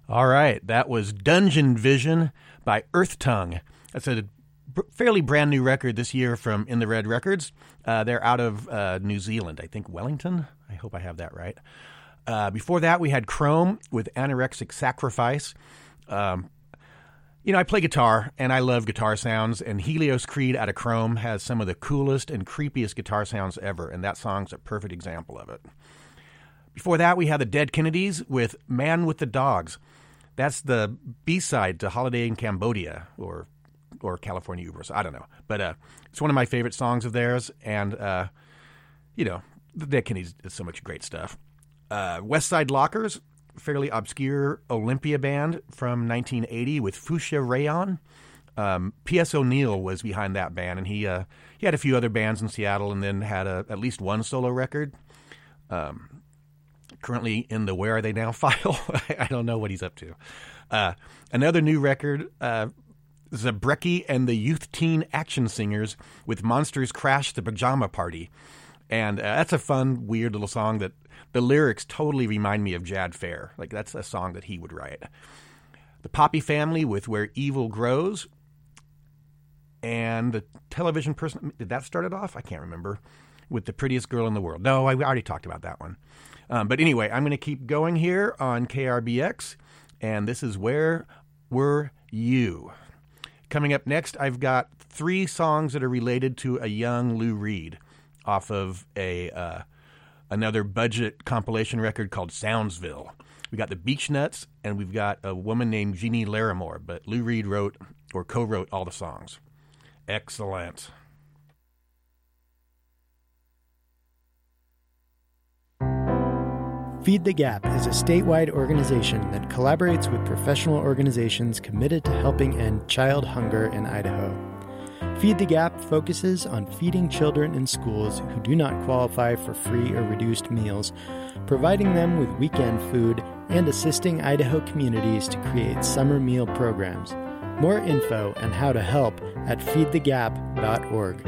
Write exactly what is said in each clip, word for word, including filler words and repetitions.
All right, that was Dungeon Vision by Earth Tongue. That's a fairly brand new record this year from In the Red Records. Uh, they're out of uh, New Zealand, I think Wellington. I hope I have that right. Uh, before that, we had Chrome with Anorexic Sacrifice. Um, you know, I play guitar, and I love guitar sounds, and Helios Creed out of Chrome has some of the coolest and creepiest guitar sounds ever, and that song's a perfect example of it. Before that, we had the Dead Kennedys with Man with the Dogs. That's the B-side to Holiday in Cambodia, or or California Ubers. I don't know. But uh, it's one of my favorite songs of theirs, and, uh, you know, the Dead Kennedys is so much great stuff. Uh, West Side Lockers, fairly obscure Olympia band from nineteen eighty with Fuchsia Rayon. Um, P S. O'Neill was behind that band, and he uh, he had a few other bands in Seattle and then had a, at least one solo record. Um Currently in the Where Are They Now file. I don't know what he's up to. Uh, another new record, uh, Zabrecki and the Youth Teen Action Singers with Monsters Crash the Pajama Party. And uh, that's a fun, weird little song that the lyrics totally remind me of Jad Fair. Like, that's a song that he would write. The Poppy Family with Where Evil Grows. And the Television Person, did that start it off? I can't remember. With The Prettiest Girl in the World. No, I already talked about that one. Um, but anyway, I'm going to keep going here on K R B X, and this is Where Were You? Coming up next, I've got three songs that are related to a young Lou Reed off of a uh, another budget compilation record called Soundsville. We got the Beach Nuts, and we've got a woman named Jeannie Larimore, but Lou Reed wrote or co-wrote all the songs. Excellent. Feed the Gap is a statewide organization that collaborates with professional organizations committed to helping end child hunger in Idaho. Feed the Gap focuses on feeding children in schools who do not qualify for free or reduced meals, providing them with weekend food, and assisting Idaho communities to create summer meal programs. More info and how to help at feed the gap dot org.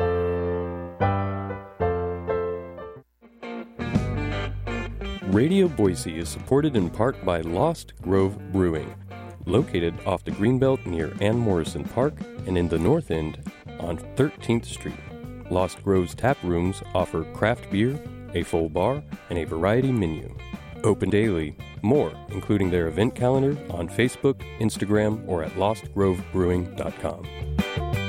Radio Boise is supported in part by Lost Grove Brewing, located off the Greenbelt near Ann Morrison Park and in the North End on thirteenth Street. Lost Grove's tap rooms offer craft beer, a full bar, and a variety menu. Open daily. More, including their event calendar, on Facebook, Instagram, or at lost grove brewing dot com.